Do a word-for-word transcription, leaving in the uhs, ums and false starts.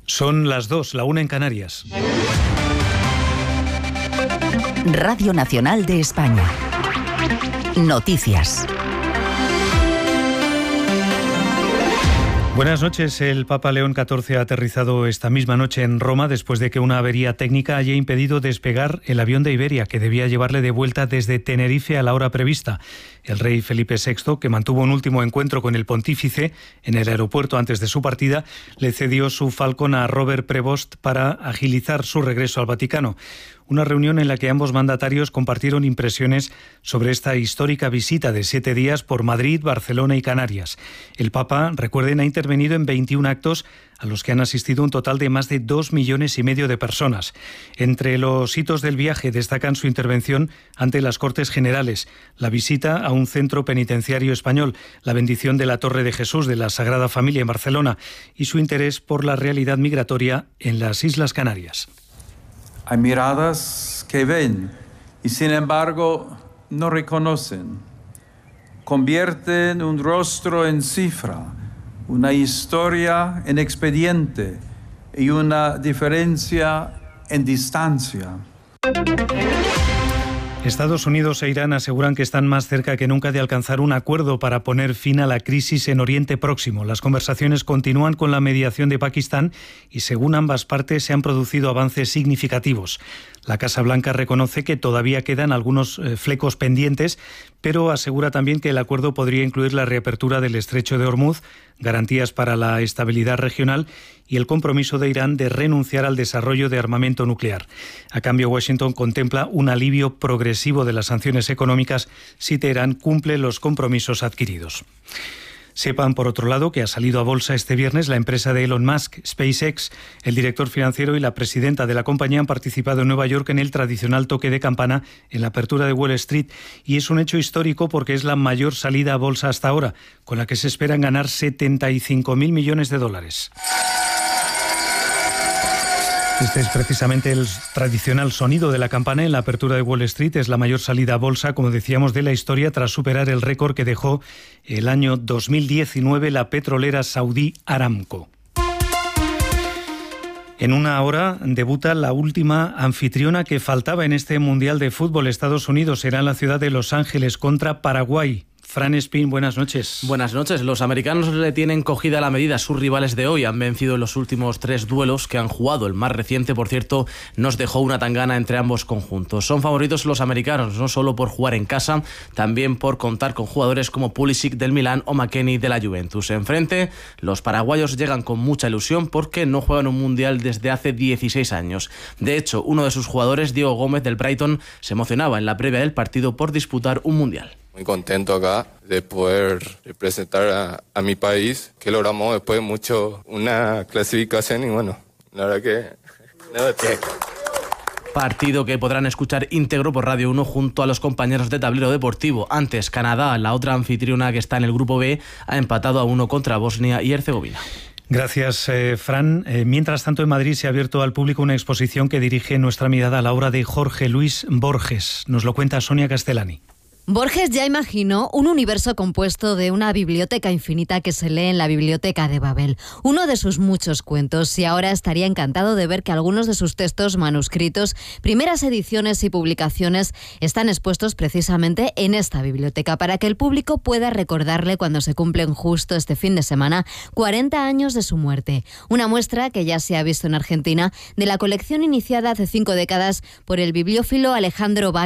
Son las dos, la una en Canarias. Radio Nacional de España. Noticias. Buenas noches. El Papa León catorce ha aterrizado esta misma noche en Roma después de que una avería técnica haya impedido despegar el avión de Iberia que debía llevarle de vuelta desde Tenerife a la hora prevista. El rey Felipe sexto, que mantuvo un último encuentro con el pontífice en el aeropuerto antes de su partida, le cedió su Falcon a Robert Prevost para agilizar su regreso al Vaticano. Una reunión en la que ambos mandatarios compartieron impresiones sobre esta histórica visita de siete días por Madrid, Barcelona y Canarias. El Papa, recuerden, ha intervenido en veintiún actos a los que han asistido un total de más de dos millones y medio de personas. Entre los hitos del viaje destacan su intervención ante las Cortes Generales, la visita a un centro penitenciario español, la bendición de la Torre de Jesús de la Sagrada Familia en Barcelona y su interés por la realidad migratoria en las Islas Canarias. Hay miradas que ven y sin embargo no reconocen. Convierten un rostro en cifra, una historia en expediente y una diferencia en distancia. Estados Unidos e Irán aseguran que están más cerca que nunca de alcanzar un acuerdo para poner fin a la crisis en Oriente Próximo. Las conversaciones continúan con la mediación de Pakistán y, según ambas partes, se han producido avances significativos. La Casa Blanca reconoce que todavía quedan algunos eh, flecos pendientes, pero asegura también que el acuerdo podría incluir la reapertura del Estrecho de Hormuz, garantías para la estabilidad regional y el compromiso de Irán de renunciar al desarrollo de armamento nuclear. A cambio, Washington contempla un alivio progresivo de las sanciones económicas si Teherán cumple los compromisos adquiridos. Sepan, por otro lado, que ha salido a bolsa este viernes la empresa de Elon Musk, SpaceX. El director financiero y la presidenta de la compañía han participado en Nueva York en el tradicional toque de campana en la apertura de Wall Street, y es un hecho histórico porque es la mayor salida a bolsa hasta ahora, con la que se esperan ganar setenta y cinco mil millones de dólares. Este es precisamente el tradicional sonido de la campana en la apertura de Wall Street. Es la mayor salida a bolsa, como decíamos, de la historia tras superar el récord que dejó el año dos mil diecinueve la petrolera saudí Aramco. En una hora debuta la última anfitriona que faltaba en este Mundial de Fútbol. Estados Unidos será en la ciudad de Los Ángeles contra Paraguay. Fran Espín, buenas noches. Buenas noches. Los americanos le tienen cogida la medida a sus rivales de hoy. Han vencido en los últimos tres duelos que han jugado. El más reciente, por cierto, nos dejó una tangana entre ambos conjuntos. Son favoritos los americanos, no solo por jugar en casa, también por contar con jugadores como Pulisic del Milán o McKennie de la Juventus. Enfrente, los paraguayos llegan con mucha ilusión porque no juegan un mundial desde hace dieciséis años. De hecho, uno de sus jugadores, Diego Gómez del Brighton, se emocionaba en la previa del partido por disputar un mundial. Muy contento acá de poder representar a, a mi país, que logramos después de mucho una clasificación y bueno, la verdad que... No, que... Partido que podrán escuchar íntegro por Radio uno junto a los compañeros de Tablero Deportivo. Antes, Canadá, la otra anfitriona que está en el Grupo B, ha empatado a uno contra Bosnia y Herzegovina. Gracias, eh, Fran. Eh, mientras tanto, en Madrid se ha abierto al público una exposición que dirige Nuestra Mirada a la obra de Jorge Luis Borges. Nos lo cuenta Sonia Castellani. Borges ya imaginó un universo compuesto de una biblioteca infinita que se lee en la Biblioteca de Babel, uno de sus muchos cuentos, y ahora estaría encantado de ver que algunos de sus textos manuscritos, primeras ediciones y publicaciones están expuestos precisamente en esta biblioteca para que el público pueda recordarle cuando se cumplen justo este fin de semana cuarenta años de su muerte. Una muestra que ya se ha visto en Argentina de la colección iniciada hace cinco décadas por el bibliófilo Alejandro Bach,